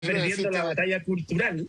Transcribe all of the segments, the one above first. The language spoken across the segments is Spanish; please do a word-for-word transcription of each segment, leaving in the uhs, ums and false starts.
perdiendo la batalla cultural.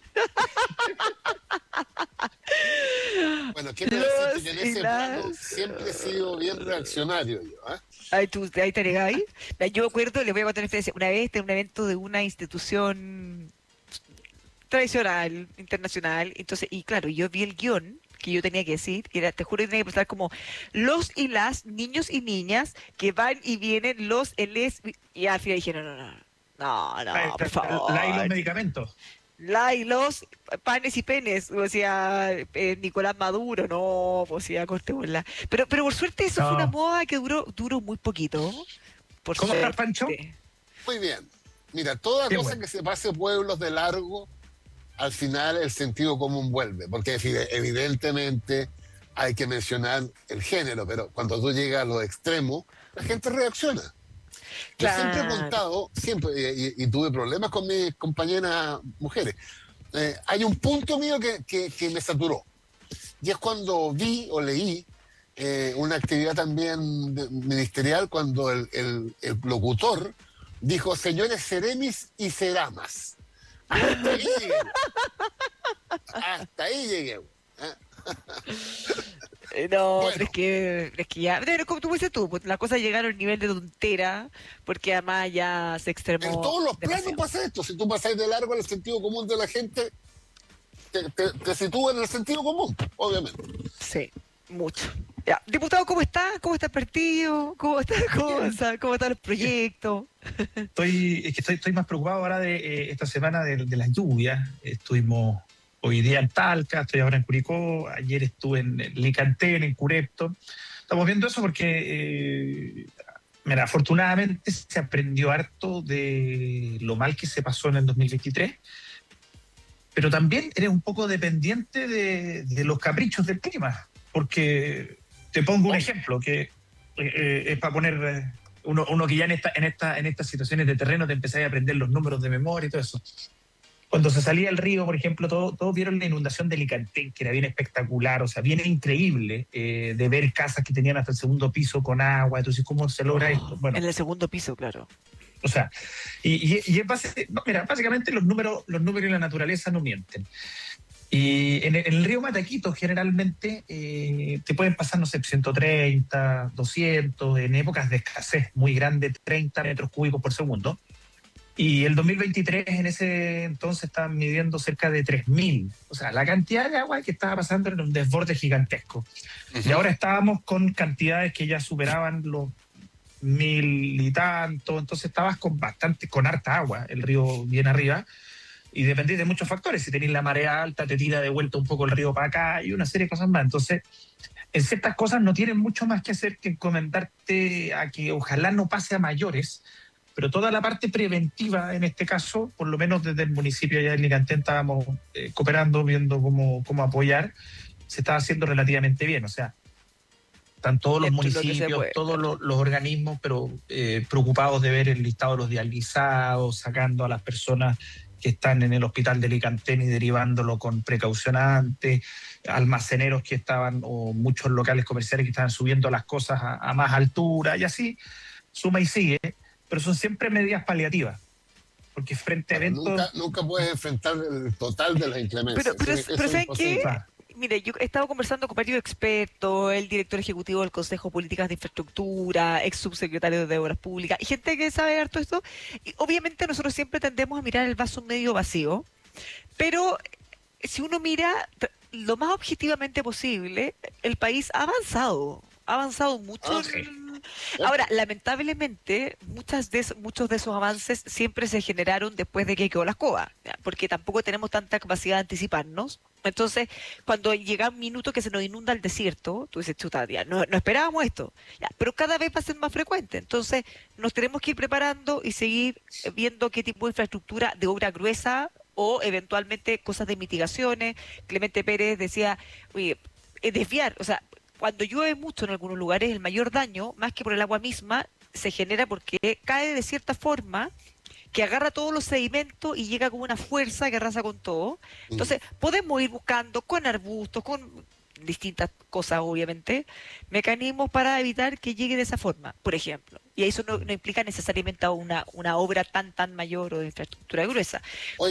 Bueno, quiero decirte que en Los y ese plano las... siempre he sido bien reaccionario yo, ¿ah? Ay, tú, ahí te negáis. Yo me acuerdo, le voy a contar una experiencia. Una vez en un evento de una institución tradicional, internacional, entonces, y claro, yo vi el guión que yo tenía que decir, que era, te juro que tenía que presentar como los y las niños y niñas que van y vienen, los, el es, y al final dije, no, no, no, no, no, por La y los favor. medicamentos. La y los panes y penes, o sea, eh, Nicolás Maduro, no, o sea, cortémosla. Pero, pero por suerte eso fue una No. moda que duró, duró muy poquito, por ¿Cómo estás, Pancho? suerte. Muy bien. Mira, toda Qué cosa bueno. que se pase pueblos de largo, al final el sentido común vuelve, porque evi- evidentemente hay que mencionar el género, pero cuando tú llegas a los extremos, la gente reacciona. Yo siempre he Claro. contado, siempre, y, y- y tuve problemas con mis compañeras mujeres. Eh, hay un punto mío que, que- que me saturó, y es cuando vi o leí eh, una actividad también de- ministerial, cuando el, el- el locutor dijo, señores seremis y seramas. Hasta ahí llegué, güey. Hasta ahí llegué, güey. ¿Eh? Eh, No, pero es Bueno, que, es que ya, pero como tú dices tú, pues las cosas llegaron al nivel de tontera, porque además ya se en extremó todos los planos demasiado. pasa esto. Si tú pasas de largo en el sentido común de la gente, te, te, te sitúa en el sentido común, obviamente. Sí, mucho. Ya, diputado, ¿cómo está? ¿Cómo está el partido? ¿Cómo está la Bien. cosa? ¿Cómo están los proyectos? Estoy, es que estoy, estoy más preocupado ahora de eh, esta semana de, de las lluvias. Estuvimos hoy día en Talca, estoy ahora en Curicó, ayer estuve en Licantén, en Curepto. Estamos viendo eso porque, eh, mira, afortunadamente se aprendió harto de lo mal que se pasó en el dos mil veintitrés, pero también eres un poco dependiente de, de los caprichos del clima, porque te pongo un Oh, ejemplo que eh, eh, es para poner eh, uno, uno que ya en, esta, en, esta, en estas situaciones de terreno te empezáis a aprender los números de memoria y todo eso. Cuando se salía el río, por ejemplo, todos todo vieron la inundación de Licantén, que era bien espectacular, o sea, bien increíble, eh, de ver casas que tenían hasta el segundo piso con agua. Entonces, ¿cómo se logra esto? Oh, Bueno, en el segundo piso, claro. o sea, y, y, y es base, no, mira, básicamente los números, los números y la naturaleza no mienten. Y en el, en el río Mataquito generalmente eh, te pueden pasar, no sé, ciento treinta, doscientos, en épocas de escasez muy grande, treinta metros cúbicos por segundo. Y el dos mil veintitrés en ese entonces estaban midiendo cerca de tres mil. O sea, la cantidad de agua que estaba pasando era un desborde gigantesco. Y ujú. ahora estábamos con cantidades que ya superaban los mil y tanto. Entonces estabas con bastante, con harta agua, el río bien arriba. Y dependís de muchos factores. Si tenéis la marea alta, te tira de vuelta un poco el río para acá y una serie de cosas más. Entonces, en ciertas cosas no tienen mucho más que hacer que encomendarte a que ojalá no pase a mayores, pero toda la parte preventiva, en este caso, por lo menos desde el municipio allá de Licantén estábamos eh, cooperando, viendo cómo, cómo apoyar, se estaba haciendo relativamente bien. O sea, están todos los Dentro de lo que se municipios, puede, todos claro. los, los organismos, pero eh, preocupados de ver el listado de los dializados, sacando a las personas que están en el hospital de Licantén y derivándolo con precaución antes, almaceneros que estaban, o muchos locales comerciales que estaban subiendo las cosas a, a más altura, y así, suma y sigue, pero son siempre medidas paliativas, porque frente a Claro, eventos... nunca, nunca puedes enfrentar el total de las Pero, inclemencias. pero, Eso, es- eso pero es ¿saben imposible. qué? Ah, Mire, yo he estado conversando con varios expertos, el director ejecutivo del Consejo de Políticas de Infraestructura, ex subsecretario de Obras Públicas, y gente que sabe harto esto. Y obviamente nosotros siempre tendemos a mirar el vaso medio vacío, pero si uno mira t- lo más objetivamente posible, el país ha avanzado, ha avanzado mucho. Ah, sí. en- Ahora, ¿cierto? lamentablemente, muchas de es- muchos de esos avances siempre se generaron después de que quedó la escoba, ¿ya? Porque tampoco tenemos tanta capacidad de anticiparnos. Entonces, cuando llega un minuto que se nos inunda el desierto, tú dices, chuta, ya, no, no esperábamos esto, ya, pero cada vez va a ser más frecuente. Entonces, nos tenemos que ir preparando y seguir eh, viendo qué tipo de infraestructura de obra gruesa o eventualmente cosas de mitigaciones. Clemente Pérez decía, oye, eh, desviar, o sea, cuando llueve mucho en algunos lugares, el mayor daño, más que por el agua misma, se genera porque cae de cierta forma que agarra todos los sedimentos y llega con una fuerza que arrasa con todo. Mm. Entonces, podemos ir buscando con arbustos, con distintas cosas, obviamente, mecanismos para evitar que llegue de esa forma. Por ejemplo, Y eso no, no implica necesariamente una, una obra tan, tan mayor o de infraestructura gruesa.